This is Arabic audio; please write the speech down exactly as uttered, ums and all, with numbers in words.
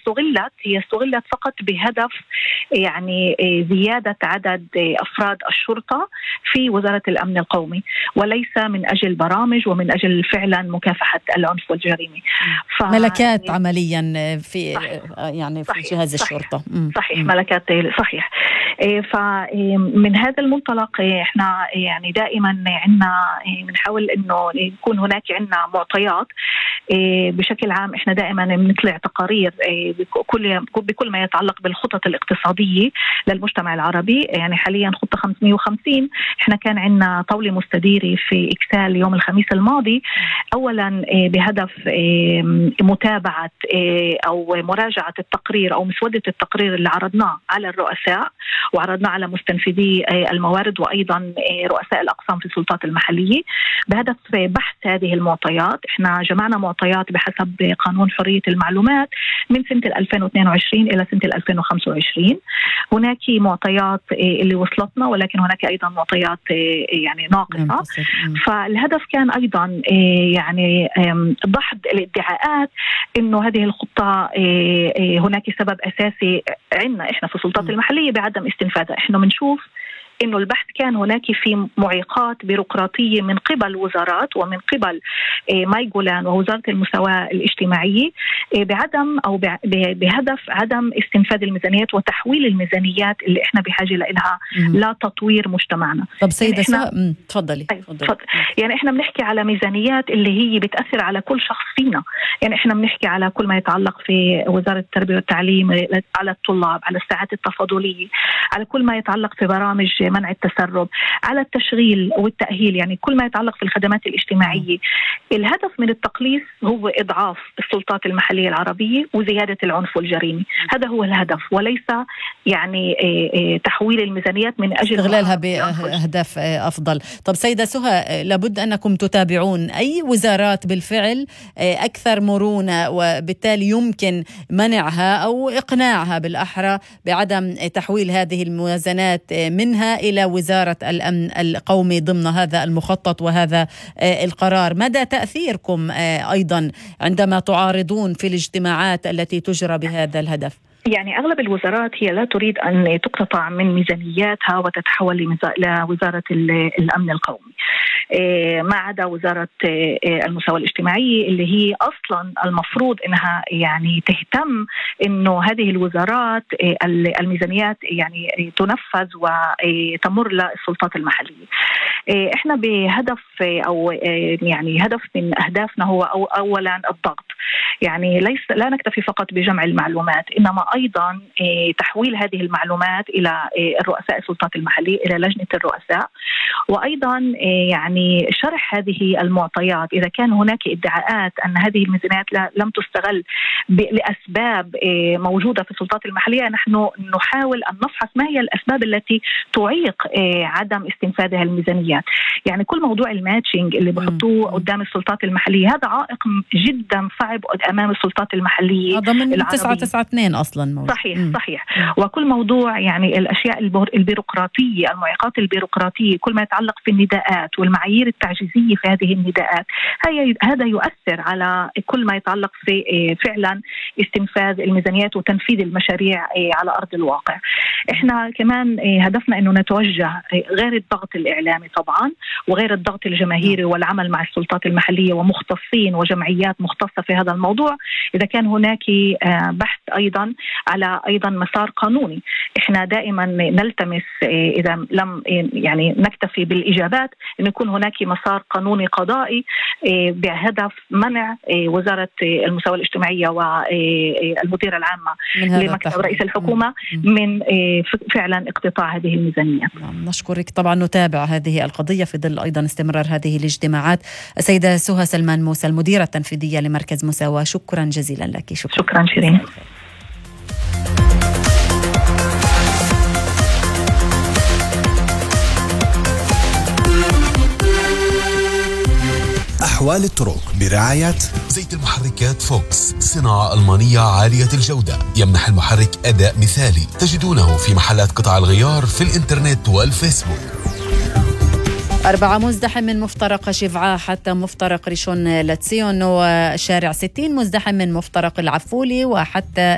استغلت هي استغلت فقط بهدف يعني زيادة عدد أفراد الشرطة في وزارة الأمن القومي، وليس من أجل برامج ومن أجل فعلا مكافحة العنف والجريمة. ف... ملكات عمليا في صحيح. يعني في صحيح. جهاز صحيح. الشرطة. صحيح م. ملكات صحيح. فمن هذا المنطلق احنا يعني دائما عندنا بنحاول انه يكون هناك عندنا معطيات بشكل عام. احنا دائما بنطلع تقارير بكل بكل ما يتعلق بالخطط الاقتصادية للمجتمع العربي. يعني حاليا خطة خمسمية وخمسين احنا كان عندنا طاولة مستديرة في إكسال يوم الخميس الماضي، اولا بهدف متابعة او مراجعة التقرير او مسودة التقرير اللي عرضناه على الرؤساء وعرضناه على مستنفذي الموارد وايضا رؤساء الاقسام في السلطات المحلية بهدف بحث هذه المعطيات. احنا جمعنا معطيات بحسب قانون حرية المعلومات من سنة ألفين واثنين وعشرين إلى سنة ألفين وخمسة وعشرين. هناك معطيات اللي وصلتنا ولكن هناك أيضا معطيات يعني ناقصة. فالهدف كان أيضا يعني دحض الادعاءات إنه هذه الخطة هناك سبب أساسي عندنا إحنا في السلطات المحلية بعدم استنفاذها. إحنا بنشوف إنه البحث كان هناك في معيقات بيروقراطية من قبل وزارات ومن قبل ماي جولان ووزارة المساواة الاجتماعية بعدم أو بهدف عدم استنفاذ الميزانيات وتحويل الميزانيات اللي إحنا بحاجة لها لا تطوير مجتمعنا. طب سيدة سهى تفضلي. أيوة. يعني إحنا بنحكي على ميزانيات اللي هي بتأثر على كل شخص فينا. يعني إحنا بنحكي على كل ما يتعلق في وزارة التربية والتعليم، على الطلاب، على الساعات التفاضلية، على كل ما يتعلق في برامج منع التسرب، على التشغيل والتأهيل، يعني كل ما يتعلق في الخدمات الاجتماعية. الهدف من التقليص هو إضعاف السلطات المحلية العربية وزيادة العنف والجريمة. هذا هو الهدف وليس يعني تحويل الميزانيات من أجل استغلالها بأهداف أفضل. طب سيدة سهى، لابد أنكم تتابعون أي وزارات بالفعل أكثر مرونة وبالتالي يمكن منعها أو إقناعها بالأحرى بعدم تحويل هذه الموازنات منها إلى وزارة الأمن القومي ضمن هذا المخطط وهذا القرار. مدى تأثيركم أيضا عندما تعارضون في الاجتماعات التي تجرى بهذا الهدف؟ يعني أغلب الوزارات هي لا تريد أن تقتطع من ميزانياتها وتتحول لوزارة الأمن القومي، ما عدا وزارة المساواة الاجتماعية اللي هي أصلا المفروض أنها يعني تهتم أنه هذه الوزارات الميزانيات يعني تنفذ وتمر للسلطات المحلية. إحنا بهدف أو يعني هدف من أهدافنا هو أولا الضغط. يعني ليس لا نكتفي فقط بجمع المعلومات، إنما أيضا تحويل هذه المعلومات إلى الرؤساء السلطات المحلية، إلى لجنة الرؤساء، وأيضا يعني شرح هذه المعطيات. إذا كان هناك ادعاءات أن هذه الميزانيات لم تستغل لأسباب موجودة في السلطات المحلية، نحن نحاول أن نفحص ما هي الأسباب التي تعيق عدم استنفاذها الميزانيات. يعني كل موضوع الماتشنج اللي بحطوه قدام السلطات المحلية هذا عائق جدا صعب أمام السلطات المحلية. هذا من تسعة تسعة اثنين أصلا موجود. صحيح مم. صحيح. وكل موضوع يعني الأشياء البيروقراطية، المعيقات البيروقراطية، كل ما يتعلق في النداءات والمعايير التعجيزية في هذه النداءات، هذا يؤثر على كل ما يتعلق في فعلا استنفاذ الميزانيات وتنفيذ المشاريع على أرض الواقع. إحنا كمان هدفنا أنه نتوجه غير الضغط الإعلامي طبعا وغير الضغط الجماهيري والعمل مع السلطات المحلية ومختصين وجمعيات مختصة في هذا الموضوع. إذا كان هناك بحث أيضا على أيضا مسار قانوني، إحنا دائما نلتمس إذا لم يعني نكتفي بالإجابات أن يكون هناك مسار قانوني قضائي بهدف منع وزارة المساواة الاجتماعية والمديرة العامة لمكتب رئيس الحكومة من فعلا اقتطاع هذه الميزانيات. نشكرك. طبعا نتابع هذه القضية في ظل أيضا استمرار هذه الاجتماعات. السيدة سهى سلمان موسى المديرة التنفيذية لمركز مساواة، شكرا جزيلا لك. شكرا, شكرا شيرين. أحوال الطرق برعاية زيت المحركات فوكس، صناعة ألمانية عالية الجودة، يمنح المحرك أداء مثالي. تجدونه في محلات قطع الغيار في الإنترنت والفيسبوك. أربعة مزدحم من مفترق شفعاء حتى مفترق ريشون لاتسيون، وشارع ستين مزدحم من مفترق العفولي وحتى